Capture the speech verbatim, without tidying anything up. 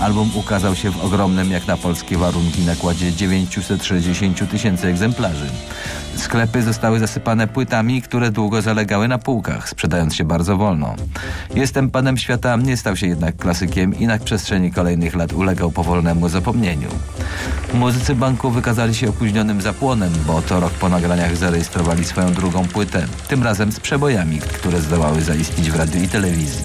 Album ukazał się w ogromnym, jak na polskie warunki, nakładzie dziewięćset sześćdziesiąt tysięcy egzemplarzy. Sklepy zostały zasypane płytami, które długo zalegały na półkach, sprzedając się bardzo wolno. Jestem panem świata nie stał się jednak klasykiem i na przestrzeni kolejnych lat ulegał powolnemu zapomnieniu. Muzycy banku wykazali się opóźnionym zapłonem, bo to rok po nagraniach zarejestrowali swoją drugą płytę, tym razem z przebojami, które zdołały zaistnieć w radiu i telewizji.